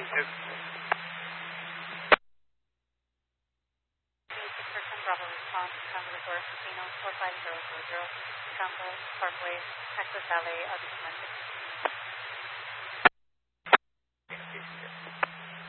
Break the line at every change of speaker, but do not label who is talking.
Yes.
Bravo response, Tango Resort Casino 45000, Tango Parkway, Texas LA, August 6.